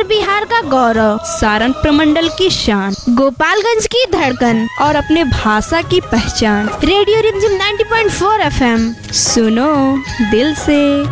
बिहार का गौरव, सारण प्रमंडल की शान, गोपालगंज की धड़कन और अपने भाषा की पहचान। रेडियो रिमझिम 90.4 FM। सुनो दिल से।